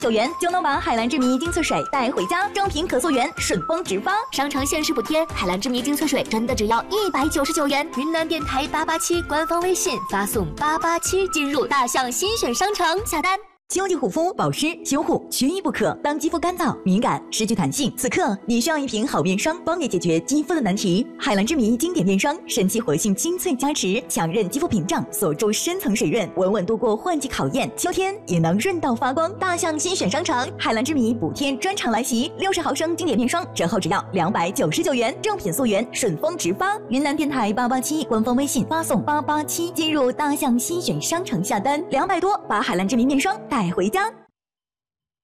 9元就能把海蓝之谜精粹水带回家，正品可溯源，顺丰直发。 商城限时补贴，海蓝之谜精粹水真的只要199元。云南电台887官方微信发送887进入大象新选商城下单。 秋季护肤保湿修护缺一不可。当肌肤干燥、敏感、失去弹性，此刻你需要一瓶好面霜，帮你解决肌肤的难题。海蓝之谜经典面霜，神奇活性精粹加持，强韧肌肤屏障，锁住深层水润，稳稳度过换季考验。秋天也能润到发光。大象新选商城，海蓝之谜补贴专场来袭，60毫升经典面霜折后只要299元，正品溯源，顺丰直发。云南电台887官方微信发送887进入大象新选商城下单，200多把海蓝之谜面霜带回家。